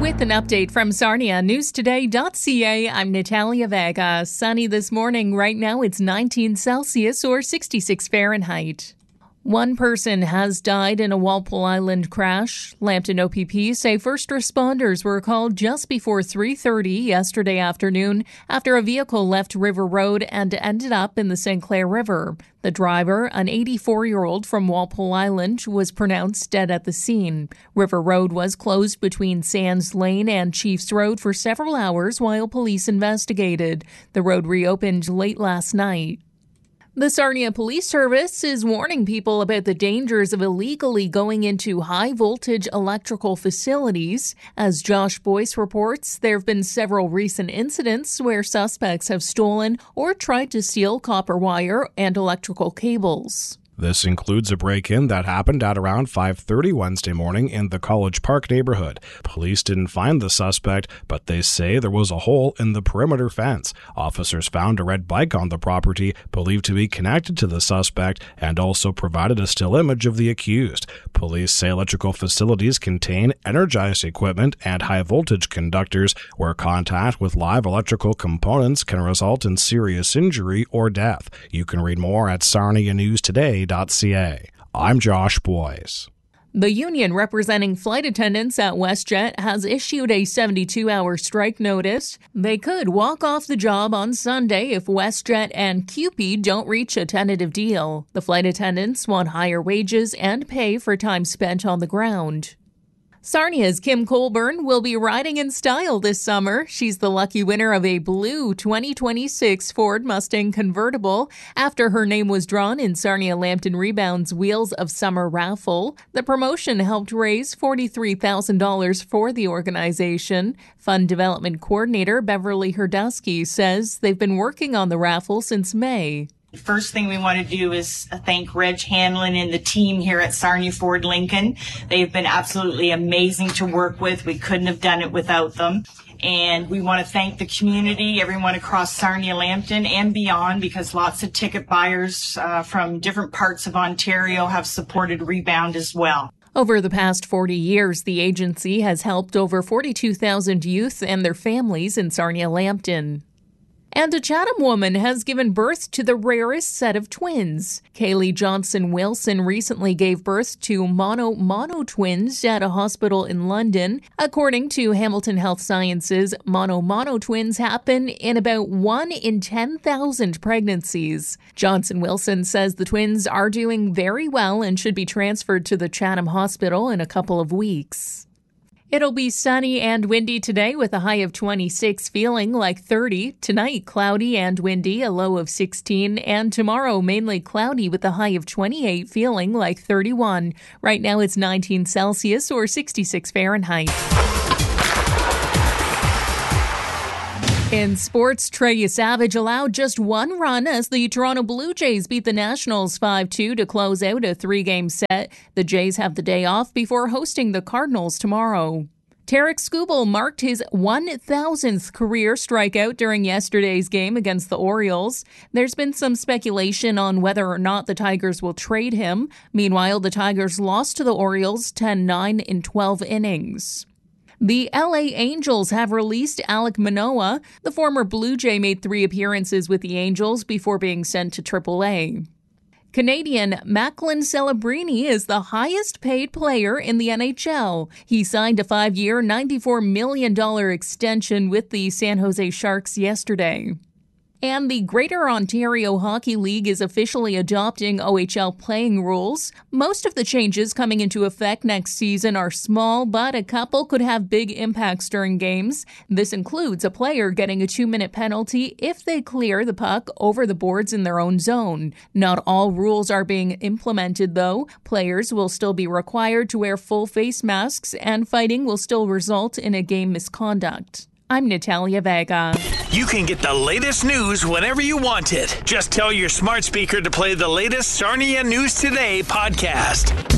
With an update from Sarnia, newstoday.ca, I'm Natalia Vega. Sunny this morning. Right now it's 19 Celsius or 66 Fahrenheit. One person has died in a Walpole Island crash. Lambton OPP say first responders were called just before 3:30 yesterday afternoon after a vehicle left River Road and ended up in the St. Clair River. The driver, an 84-year-old from Walpole Island, was pronounced dead at the scene. River Road was closed between Sands Lane and Chiefs Road for several hours while police investigated. The road reopened late last night. The Sarnia Police Service is warning people about the dangers of illegally going into high-voltage electrical facilities. As Josh Boyce reports, there have been several recent incidents where suspects have stolen or tried to steal copper wire and electrical cables. This includes a break-in that happened at around 5:30 Wednesday morning in the College Park neighborhood. Police didn't find the suspect, but they say there was a hole in the perimeter fence. Officers found a red bike on the property, believed to be connected to the suspect, and also provided a still image of the accused. Police say electrical facilities contain energized equipment and high-voltage conductors where contact with live electrical components can result in serious injury or death. You can read more at sarnianewstoday.ca. I'm Josh Boyce. The union representing flight attendants at WestJet has issued a 72-hour strike notice. They could walk off the job on Sunday if WestJet and CUPE don't reach a tentative deal. The flight attendants want higher wages and pay for time spent on the ground. Sarnia's Kim Colburn will be riding in style this summer. She's the lucky winner of a blue 2026 Ford Mustang convertible after her name was drawn in Sarnia Lambton Rebound's Wheels of Summer raffle. The promotion helped raise $43,000 for the organization. Fund Development Coordinator Beverly Herdusky says they've been working on the raffle since May. First thing we want to do is thank Reg Hanlon and the team here at Sarnia Ford Lincoln. They've been absolutely amazing to work with. We couldn't have done it without them. And we want to thank the community, everyone across Sarnia, Lambton, and beyond, because lots of ticket buyers from different parts of Ontario have supported Rebound as well. Over the past 40 years, the agency has helped over 42,000 youth and their families in Sarnia, Lambton. And a Chatham woman has given birth to the rarest set of twins. Kaylee Johnson Wilson recently gave birth to mono twins at a hospital in London. According to Hamilton Health Sciences, mono twins happen in about 1 in 10,000 pregnancies. Johnson Wilson says the twins are doing very well and should be transferred to the Chatham Hospital in a couple of weeks. It'll be sunny and windy today with a high of 26, feeling like 30. Tonight, cloudy and windy, a low of 16. And tomorrow, mainly cloudy with a high of 28, feeling like 31. Right now, it's 19 Celsius or 66 Fahrenheit. In sports, Trey Savage allowed just one run as the Toronto Blue Jays beat the Nationals 5-2 to close out a 3-game set. The Jays have the day off before hosting the Cardinals tomorrow. Tarek Skubal marked his 1,000th career strikeout during yesterday's game against the Orioles. There's been some speculation on whether or not the Tigers will trade him. Meanwhile, the Tigers lost to the Orioles 10-9 in 12 innings. The LA Angels have released Alek Manoah. The former Blue Jay made 3 appearances with the Angels before being sent to AAA. Canadian Macklin Celebrini is the highest-paid player in the NHL. He signed a 5-year, $94 million extension with the San Jose Sharks yesterday. And the Greater Ontario Hockey League is officially adopting OHL playing rules. Most of the changes coming into effect next season are small, but a couple could have big impacts during games. This includes a player getting a 2-minute penalty if they clear the puck over the boards in their own zone. Not all rules are being implemented, though. Players will still be required to wear full face masks, and fighting will still result in a game misconduct. I'm Natalia Vega. You can get the latest news whenever you want it. Just tell your smart speaker to play the latest Sarnia News Today podcast.